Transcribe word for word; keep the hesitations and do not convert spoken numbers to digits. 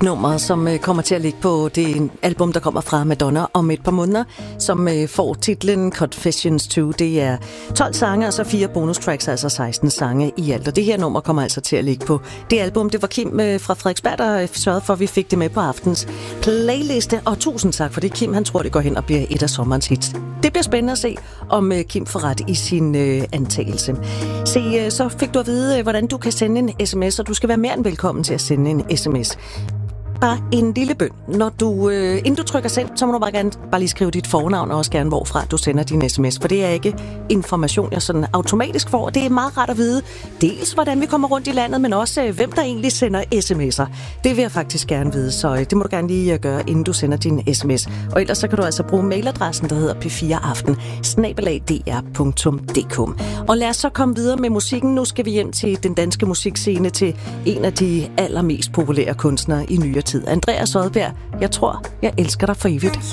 nummer, som øh, kommer til at ligge på det album, der kommer fra Madonna om et par måneder, som øh, får titlen Confessions to. Det er tolv sange, og så fire bonustracks, altså seksten sange i alt. Og det her nummer kommer altså til at ligge på det album. Det var Kim øh, fra Frederiksberg, der øh, sørgede for, at vi fik det med på aftens playliste. Og tusind tak for det, Kim. Han tror, det går hen og bliver et af sommerens hits. Det bliver spændende at se, om øh, Kim får ret i sin øh, antagelse. Se, øh, så fik du at vide, øh, hvordan du kan sende en sms, og du skal være mere end velkommen til at sende en sms. Bare en lille bøn. Når du, øh, inden du trykker send, så må du bare gerne bare lige skrive dit fornavn, og også gerne hvorfra du sender din sms, for det er ikke information, jeg sådan automatisk får. Det er meget rart at vide, dels hvordan vi kommer rundt i landet, men også øh, hvem der egentlig sender sms'er. Det vil jeg faktisk gerne vide, så øh, det må du gerne lige gøre, inden du sender din sms. Og ellers så kan du altså bruge mailadressen, der hedder p fire aften snabel-a d r punktum d k. Og lad os så komme videre med musikken. Nu skal vi hjem til den danske musikscene, til en af de allermest populære kunstnere i nyere tid. Andreas Odbjerg, jeg tror, jeg elsker dig for evigt.